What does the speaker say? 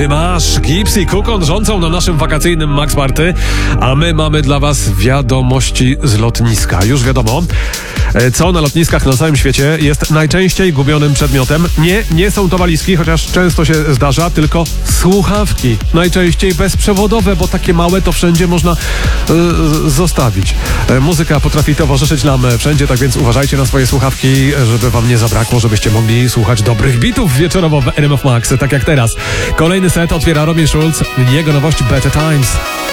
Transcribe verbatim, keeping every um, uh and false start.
Ty masz Gypsy Kukon rządzą na naszym wakacyjnym Max Party, a my mamy dla was wiadomości z lotniska. Już wiadomo, co na lotniskach na całym świecie jest najczęściej gubionym przedmiotem. Nie, nie są to walizki, chociaż często się zdarza, tylko słuchawki. Najczęściej bezprzewodowe, bo takie małe to wszędzie można y, zostawić. Y, muzyka potrafi towarzyszyć nam wszędzie, tak więc uważajcie na swoje słuchawki, żeby wam nie zabrakło, żebyście mogli słuchać dobrych bitów wieczorowo w R M F Max, tak jak teraz. Kolejny set otwiera Robin Schulz, jego nowość Better Times.